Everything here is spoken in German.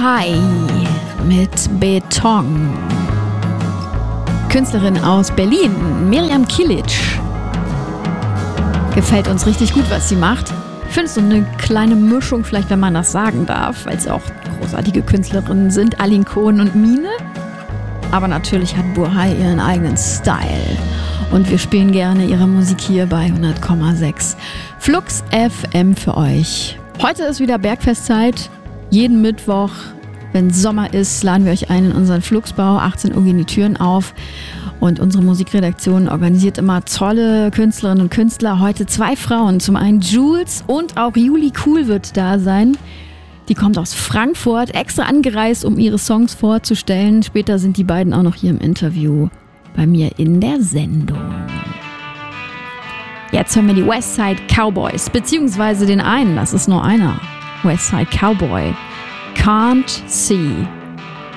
Buhai mit Beton. Künstlerin aus Berlin, Miriam Kilic. Gefällt uns richtig gut, was sie macht. Ich finde es so eine kleine Mischung, vielleicht wenn man das sagen darf, weil es auch großartige Künstlerinnen sind, Aline Cohen und Mine. Aber natürlich hat Buhai ihren eigenen Style. Und wir spielen gerne ihre Musik hier bei 100,6 Flux FM für euch. Heute ist wieder Bergfestzeit. Jeden Mittwoch, wenn Sommer ist, laden wir euch ein in unseren Fluxbau. 18 Uhr gehen die Türen auf. Und unsere Musikredaktion organisiert immer tolle Künstlerinnen und Künstler. Heute 2 Frauen. Zum einen Jules und auch Juli Cool wird da sein. Die kommt aus Frankfurt, extra angereist, um ihre Songs vorzustellen. Später sind die beiden auch noch hier im Interview bei mir in der Sendung. Jetzt hören wir die Westside Cowboys, beziehungsweise den einen, das ist nur einer. Westside Cowboy. Can't See.